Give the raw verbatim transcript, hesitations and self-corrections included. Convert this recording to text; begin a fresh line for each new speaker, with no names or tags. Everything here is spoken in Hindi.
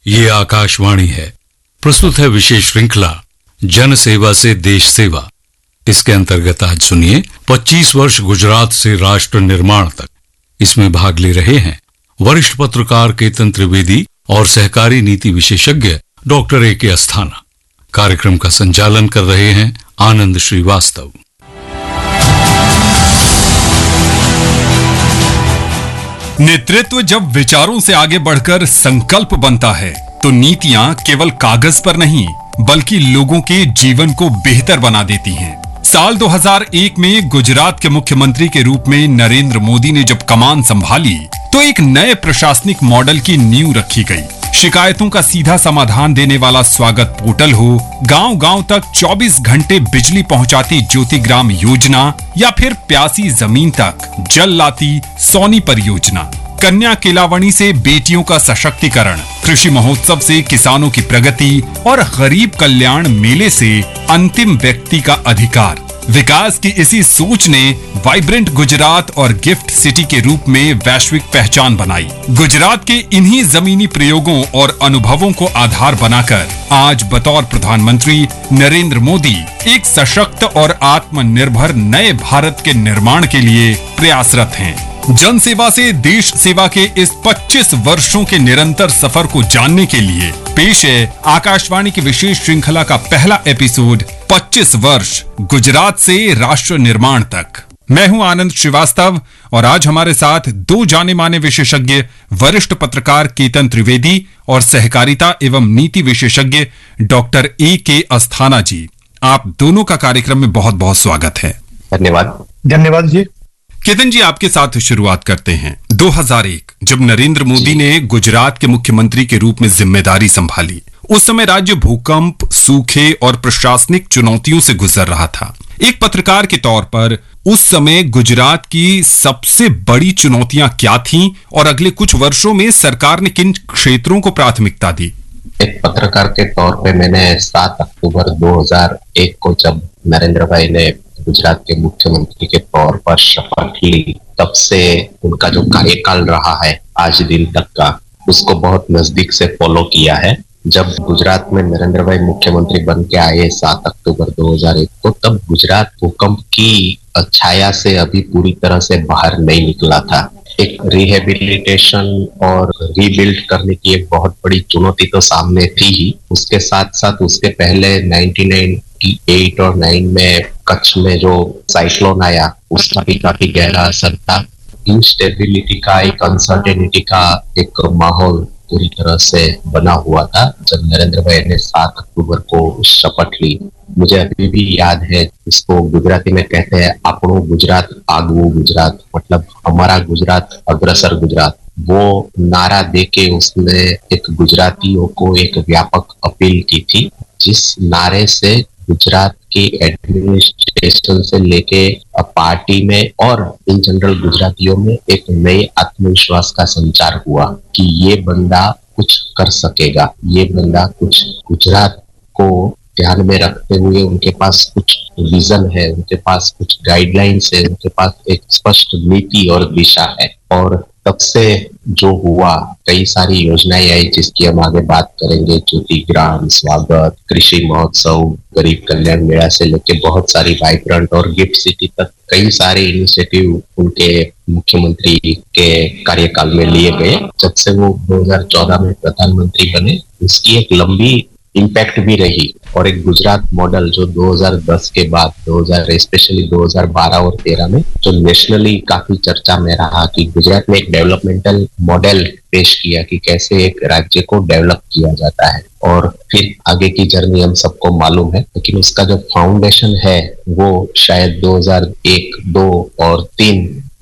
ये आकाशवाणी है। प्रस्तुत है विशेष श्रृंखला जन सेवा से देश सेवा। इसके अंतर्गत आज सुनिए पच्चीस वर्ष गुजरात से राष्ट्र निर्माण तक। इसमें भाग ले रहे हैं वरिष्ठ पत्रकार केतन त्रिवेदी और सहकारी नीति विशेषज्ञ डॉक्टर ए के अस्थाना। कार्यक्रम का संचालन कर रहे हैं आनंद श्रीवास्तव।
नेतृत्व जब विचारों से आगे बढ़कर संकल्प बनता है तो नीतियां केवल कागज पर नहीं बल्कि लोगों के जीवन को बेहतर बना देती हैं। साल दो हज़ार एक में गुजरात के मुख्यमंत्री के रूप में नरेंद्र मोदी ने जब कमान संभाली तो एक नए प्रशासनिक मॉडल की नींव रखी गई। शिकायतों का सीधा समाधान देने वाला स्वागत पोर्टल हो, गांव-गांव तक चौबीस घंटे बिजली पहुंचाती ज्योतिग्राम योजना या फिर प्यासी जमीन तक जल लाती सोनी परियोजना, कन्या केलावणी से बेटियों का सशक्तिकरण, कृषि महोत्सव से किसानों की प्रगति और गरीब कल्याण मेले से अंतिम व्यक्ति का अधिकार। विकास की इसी सोच ने वाइब्रेंट गुजरात और गिफ्ट सिटी के रूप में वैश्विक पहचान बनाई। गुजरात के इन्हीं जमीनी प्रयोगों और अनुभवों को आधार बनाकर आज बतौर प्रधानमंत्री नरेंद्र मोदी एक सशक्त और आत्मनिर्भर नए भारत के निर्माण के लिए प्रयासरत हैं। जन सेवा से देश सेवा के इस पच्चीस वर्षों के निरंतर सफर को जानने के लिए पेश है आकाशवाणी की विशेष श्रृंखला का पहला एपिसोड पच्चीस वर्ष गुजरात से राष्ट्र निर्माण तक। मैं हूं आनंद श्रीवास्तव और आज हमारे साथ दो जाने माने विशेषज्ञ वरिष्ठ पत्रकार केतन त्रिवेदी और सहकारिता एवं नीति विशेषज्ञ डॉक्टर ए के अस्थाना जी। आप दोनों का कार्यक्रम में बहुत बहुत स्वागत है।
धन्यवाद।
धन्यवाद जी।
केतन जी, आपके साथ शुरुआत करते हैं। दो हज़ार एक जब नरेंद्र मोदी ने गुजरात के मुख्यमंत्री के रूप में जिम्मेदारी संभाली, उस समय राज्य भूकंप, सूखे और प्रशासनिक चुनौतियों से गुजर रहा था। एक पत्रकार के तौर पर उस समय गुजरात की सबसे बड़ी चुनौतियां क्या थीं और अगले कुछ वर्षों में सरकार ने किन क्षेत्रों को प्राथमिकता दी?
एक पत्रकार के तौर पे मैंने सात अक्टूबर दो हज़ार एक को जब नरेंद्र भाई ने गुजरात के मुख्यमंत्री के तौर पर शपथ ली, तब से उनका जो कार्यकाल रहा है आज दिन तक का, उसको बहुत नजदीक से फॉलो किया है। जब गुजरात में नरेंद्र भाई मुख्यमंत्री बन के आए सात अक्टूबर दो हज़ार एक को, तब गुजरात भूकंप की छाया से अभी पूरी तरह से बाहर नहीं निकला था। एक रिहेबिलिटेशन और रीबिल्ड करने की एक बहुत बड़ी चुनौती तो सामने थी ही। उसके साथ साथ उसके पहले उन्नीस सौ अट्ठानवे और नौ में कच्छ में जो साइक्लोन आया, उसका भी काफी गहरा असर था। इंस्टेबिलिटी का, एक अनसर्टेनिटी का एक माहौल पूरी तरह से बना हुआ था जब नरेंद्र भाई ने सात अक्टूबर को शपथ ली। मुझे अभी भी याद है, इसको गुजराती में कहते हैं आपनो गुजरात आगवू गुजरात, मतलब हमारा गुजरात अग्रसर गुजरात। वो नारा देके उसने एक गुजरातियों को एक व्यापक अपील की थी, जिस नारे से गुजरात के एडमिनिस्ट्रेशन से लेके पार्टी में और इन जनरल गुजरातियों में एक नए आत्मविश्वास का संचार हुआ कि ये बंदा कुछ कर सकेगा, ये बंदा कुछ गुजरात को ध्यान में रखते हुए उनके पास कुछ विजन है, उनके पास कुछ गाइडलाइंस है, उनके पास एक स्पष्ट नीति और दिशा है। और तब से जो हुआ, कई सारी योजनाएं आई जिसकी हम आगे बात करेंगे, ज्योतिग्राम, स्वागत, कृषि महोत्सव, गरीब कल्याण मेला से लेके बहुत सारी वाइब्रेंट और गिफ्ट सिटी तक कई सारे इनिशिएटिव उनके मुख्यमंत्री के कार्यकाल में लिए गए। जब से वो दो हज़ार चौदह में प्रधानमंत्री बने, उसकी एक लंबी इम्पैक्ट भी रही। और एक गुजरात मॉडल जो दो हज़ार दस के बाद दो हज़ार स्पेशली दो हज़ार बारह और तेरह में जो नेशनली काफी चर्चा में रहा कि गुजरात में एक डेवलपमेंटल मॉडल पेश किया कि कैसे एक राज्य को डेवलप किया जाता है। और फिर आगे की जर्नी हम सबको मालूम है, लेकिन उसका जो फाउंडेशन है वो शायद दो हज़ार एक, दो और तीन